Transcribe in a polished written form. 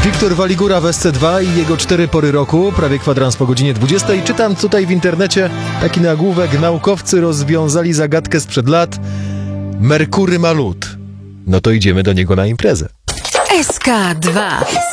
Wiktor Waligura w SC2 i jego 4 pory roku, prawie kwadrans po godzinie 20. Czytam tutaj w internecie taki nagłówek: naukowcy rozwiązali zagadkę sprzed lat. Merkury ma lód. No to idziemy do niego na imprezę. SK2